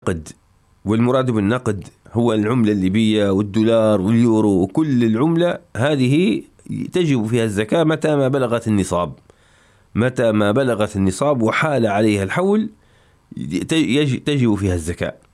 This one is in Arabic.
النقد، والمراد بالنقد هو العملة الليبية والدولار واليورو وكل العملة هذه تجب فيها الزكاة متى ما بلغت النصاب. متى ما بلغت النصاب وحال عليها الحول تجب فيها الزكاة.